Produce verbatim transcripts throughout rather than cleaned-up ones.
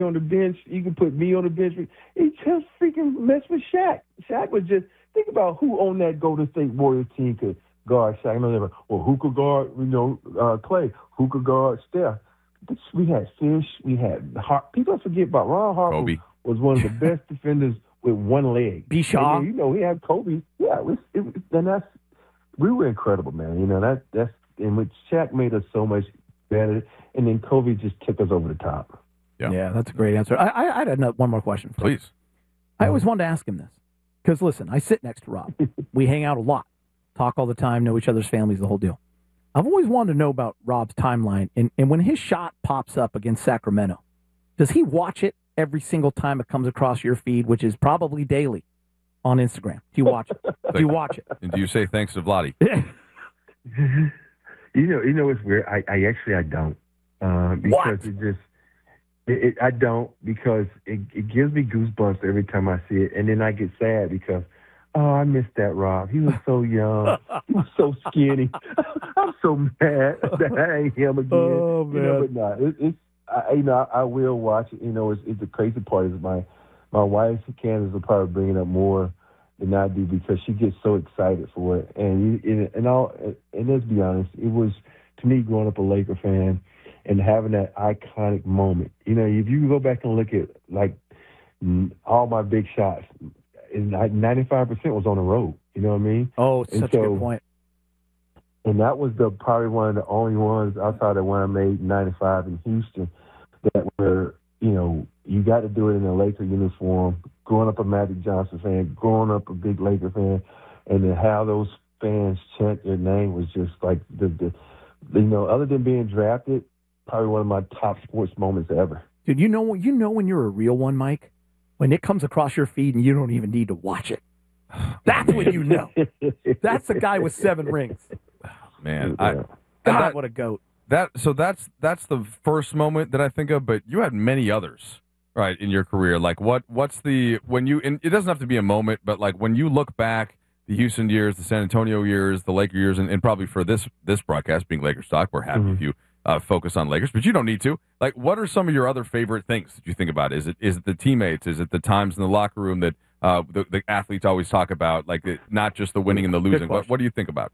on the bench. You can put me on the bench. He just freaking messed with Shaq. Shaq was just think about who on that Golden State Warriors team could guard Shaq. I know they were, well, who could guard, you know, uh, Clay? Who could guard Steph? We had Fish. We had Har- people forget about Ron Harper. Kobe was one of the best defenders with one leg. B. Shaw. And, you know, we had Kobe. Yeah, it was, it was, and that's we were incredible, man. You know that that's and which Shaq made us so much better, and then Kobe just took us over the top. Yeah, yeah that's a great answer. I, I, I had another, one more question for you. Please. I always wanted to ask him this because listen, I sit next to Rob. We hang out a lot, talk all the time, know each other's families, the whole deal. I've always wanted to know about Rob's timeline, and, and when his shot pops up against Sacramento, does he watch it every single time it comes across your feed, which is probably daily on Instagram? Do you watch it? Do you watch it? And do you say thanks to Vlade? You know, you know it's weird. I, I actually I don't uh, because what? it just it, it, I don't because it, it gives me goosebumps every time I see it, and then I get sad because oh I missed that Rob. He was so young. He was so skinny. I'm so mad that I ain't him again. Oh man! You know, but no, it, it's I, you know I, I will watch it. You know, it's, it's the crazy part is my my wife Candace will probably bring it up more than I do because she gets so excited for it. And and, and all and let's be honest, it was to me growing up a Laker fan and having that iconic moment. You know, if you go back and look at like all my big shots, ninety-five percent was on the road. You know what I mean? Oh, and such so, a good point. And that was the probably one of the only ones outside of when I made ninety-five in Houston that were, you know, you got to do it in a Laker uniform. Growing up a Magic Johnson fan, growing up a big Laker fan, and then how those fans chant your name was just like the, the, you know, other than being drafted, probably one of my top sports moments ever. Dude, you know you know when you're a real one, Mike, when it comes across your feed and you don't even need to watch it. That's when you know. That's the guy with seven rings. Man, I, God, that, what a goat. That so that's that's the first moment that I think of, but you had many others, right, in your career. Like what what's the when you and it doesn't have to be a moment, but like when you look back, the Houston years, the San Antonio years, the Laker years, and, and probably for this this broadcast being Lakers talk, we're happy Mm-hmm. if you uh, focus on Lakers, but you don't need to. Like, what are some of your other favorite things that you think about? Is it is it the teammates? Is it the times in the locker room that uh, the, the athletes always talk about? Like, the, not just the winning and the losing. What, what do you think about?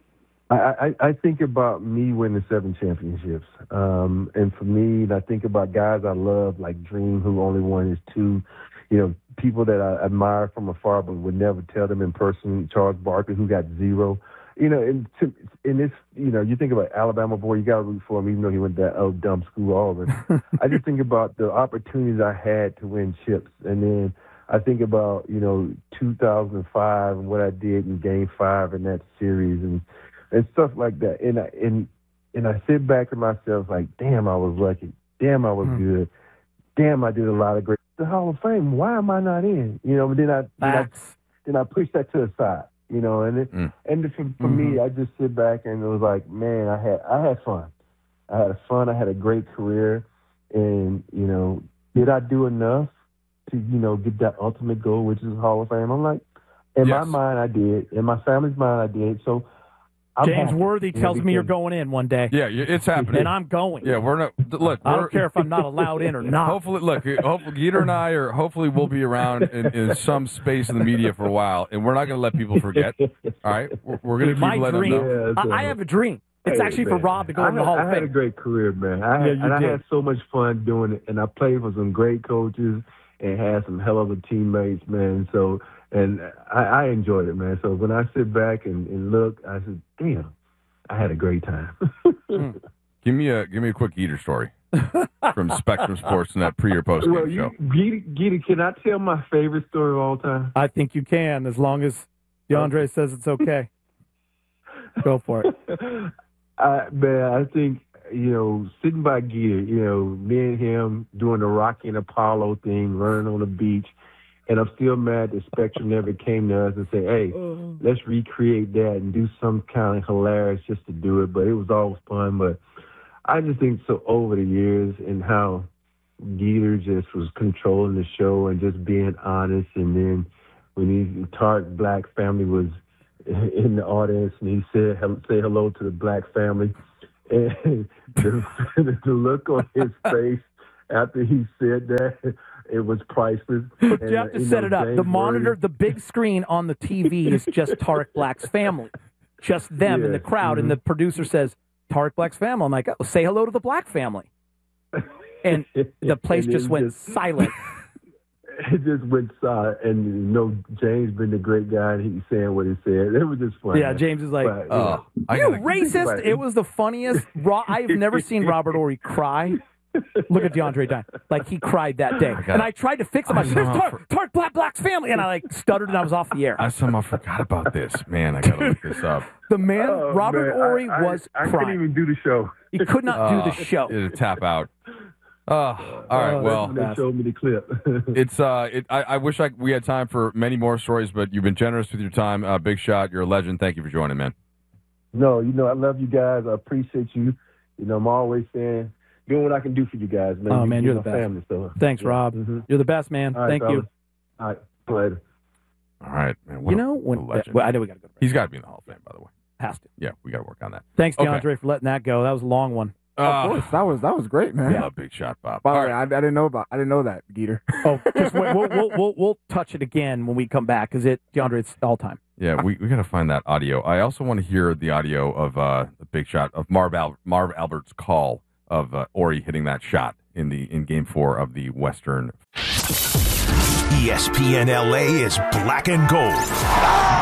I, I, I think about me winning seven championships. Um, and for me, I think about guys I love, like Dream, who only won his two. You know, people that I admire from afar but would never tell them in person. Charles Barkley, who got zero. You know, and, to, and it's, you know, you think about Alabama boy, you got to root for him, even though he went to that old dumb school, Auburn. I just think about the opportunities I had to win chips. And then I think about, you know, two thousand five and what I did in game five in that series and, and stuff like that. And I, and, and I sit back to myself like, damn, I was lucky. Damn, I was mm. good. Damn, I did a lot of great. The Hall of Fame, why am I not in? You know, but then I, then I, then I push that to the side. You know, and it, mm. and for, for mm-hmm. me, I just sit back and it was like, man, I had I had fun. I had fun. I had a great career, and you know, did I do enough to you know get that ultimate goal, which is Hall of Fame? I'm like, in yes. my mind, I did. In my family's mind, I did. So. I'm James happy. Worthy tells you know, me you're going in one day. Yeah, it's happening, and I'm going. Yeah, we're not. Look, I we're, don't care if I'm not allowed in or not. Hopefully, look, hopefully, Geeter and I are. Hopefully, we'll be around in, in some space in the media for a while, and we're not going to let people forget. All right, we're, we're going to keep my letting dream. them know. I, I have a dream. It's hey, actually man, for Rob to go I in the had, Hall of I Fame. had a great career, man. I had, yeah, you and did. I had so much fun doing it, and I played for some great coaches and had some hell of a teammates, man. So, and I, I enjoyed it, man. So when I sit back and, and look, I said, damn. I had a great time. mm. Give me a give me a quick Geeter story from Spectrum Sports and that pre or post game well, show. Geeter, can I tell my favorite story of all time? I think you can, as long as DeAndre okay. says it's okay. Go for it. I, man, I think you know, sitting by Geeter, you know, me and him doing the Rocky and Apollo thing, running on the beach. And I'm still mad that Spectrum never came to us and said, hey, uh, let's recreate that and do some kind of hilarious just to do it. But it was always fun. But I just think so over the years and how Geeter just was controlling the show and just being honest. And then when his Tart Black family was in the audience and he said, say hello to the Black family. And the, the look on his face after he said that, it was priceless. But And, you have to uh, set know, it up. James The monitor, Worthy- the big screen on the T V is just Tarek Black's family, just them in the Yeah, crowd, mhm. and the producer says Tarek Black's family. I'm like, oh, say hello to the Black family, and the place And just it went just- silent. It just went silent, and you know, James been a great guy, and he's saying what he said. It was just funny. Yeah, James is like, But, you Oh, know, I you gotta- racist! about it. It was the funniest. Ro- I've never seen Robert Ory cry. Look at DeAndre Dine. Like, he cried that day. gotta- And I tried to fix him. I I said, there's somehow Tarek, Tarek Black, Black's family. And I, like, stuttered and I was off the air. I somehow forgot about this. Man, I gotta look this up. The man, oh, Robert man, Ory, I, I, was I couldn't crying. even do the show. He could not do Uh, the show. It'll tap out. Oh, all right. Oh, Well, When they showed me the clip. it's uh, it, I, I wish I we had time for many more stories, but you've been generous with your time. Uh, Big Shot, you're a legend. Thank you for joining, man. No, you know, I love you guys. I appreciate you. You know, I'm always saying, doing what I can do for you guys, man. Oh, You- man, you're you're the my best. family, so, Thanks, yeah. Rob. Mhm. You're the best, man. All right, Thank you. fellas. All right, later. All right, man. What You a- know, what when a legend. well, I know we got to go to break. He's got to be in the Hall of Fame, by the way. Has to. Yeah, we got to work on that. Thanks, Okay. DeAndre, for letting that go. That was a long one. Uh, Of course, that was that was great, man. I love Big Shot, Bob. By the All way, right. I, I didn't know about I didn't know that, Geeter. Oh, just wait. We'll, we'll, we'll, we'll touch it again when we come back because it, DeAndre, it's all time. Yeah, we, we got to find that audio. I also want to hear the audio of uh, the Big Shot of Marv, Al- Marv Albert's call of uh, Ory hitting that shot in the in Game Four of the Western. E S P N L A is black and gold.